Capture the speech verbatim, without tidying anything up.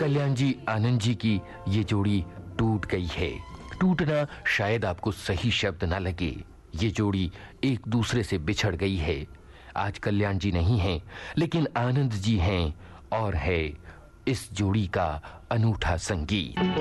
कल्याण जी, आनंद जी की ये जोड़ी टूट गई है। टूटना शायद आपको सही शब्द ना लगे, ये जोड़ी एक दूसरे से बिछड़ गई है। आज कल्याण जी नहीं हैं, लेकिन आनंद जी हैं और है इस जोड़ी का अनूठा संगीत।